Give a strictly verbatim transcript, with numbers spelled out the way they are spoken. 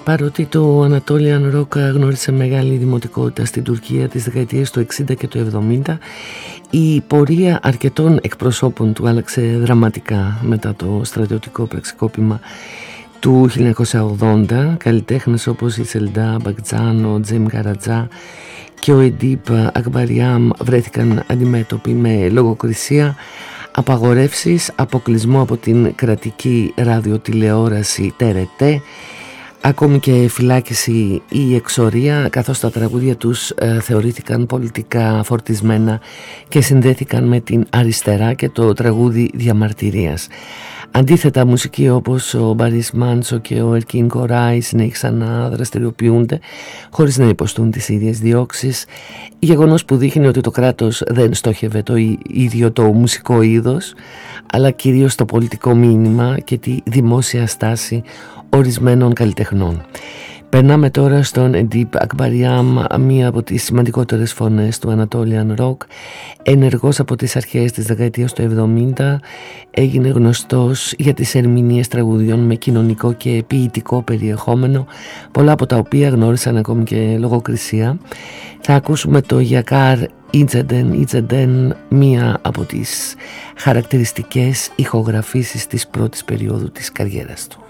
Παρότι το Anatolian Rock γνώρισε μεγάλη δημοτικότητα στην Τουρκία τις δεκαετίες του εξήντα και του εβδομήντα, η πορεία αρκετών εκπροσώπων του άλλαξε δραματικά μετά το στρατιωτικό πραξικόπημα του χίλια εννιακόσια ογδόντα. Καλλιτέχνες όπως η Σελντά Μπακτζάν, ο Τζέμ Καρατζά και ο Εντίπ Ακμπαριάμ βρέθηκαν αντιμέτωποι με λογοκρισία, απαγορεύσεις, αποκλεισμό από την κρατική ραδιοτηλεόραση ΤΕΡΕΤΕ, ακόμη και φυλάκιση ή εξορία, καθώς τα τραγούδια τους ε, θεωρήθηκαν πολιτικά φορτισμένα και συνδέθηκαν με την αριστερά και το τραγούδι διαμαρτυρίας. Αντίθετα, μουσικοί όπως ο Μπαρίς Μάντσο και ο Ερκίν Κοράι συνέχισαν να δραστηριοποιούνται χωρίς να υποστούν τις ίδιες διώξεις, γεγονός που δείχνει ότι το κράτος δεν στόχευε το ίδιο το μουσικό είδος, αλλά κυρίως το πολιτικό μήνυμα και τη δημόσια στάση ορισμένων καλλιτεχνών. Περνάμε τώρα στον Εντίπ Ακμπαριάμ, μία από τις σημαντικότερες φωνές του Anatolian Rock. Ενεργός από τις αρχές της δεκαετίας του εβδομήντα, έγινε γνωστός για τις ερμηνείες τραγουδιών με κοινωνικό και ποιητικό περιεχόμενο, πολλά από τα οποία γνώρισαν ακόμη και λογοκρισία. Θα ακούσουμε το Γιακάρ Ιτζεντεν Ιτζεντεν, μία από τις χαρακτηριστικές ηχογραφήσεις της πρώτης περίοδου της καριέρας του.